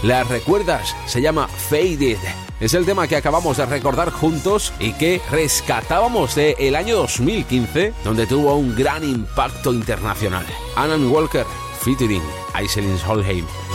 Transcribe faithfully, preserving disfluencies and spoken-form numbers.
¿La recuerdas? Se llama Faded. Es el tema que acabamos de recordar juntos y que rescatábamos del año dos mil quince, donde tuvo un gran impacto internacional. Alan Walker featuring Aiselin Solheim.